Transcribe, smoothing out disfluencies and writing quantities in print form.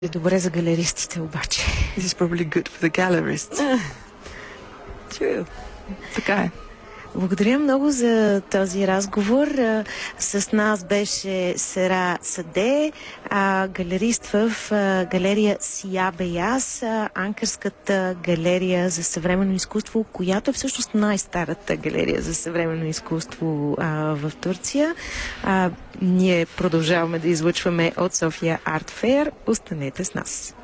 Добре за галеристите обаче. This is probably good for the gallerists. True. Така е. Благодаря много за този разговор. С нас беше Сера Саде, галерист в галерия Сия Беяз, анкърската галерия за съвременно изкуство, която е всъщност най-старата галерия за съвременно изкуство в Турция. Ние продължаваме да излъчваме от София Арт Фейр. Останете с нас.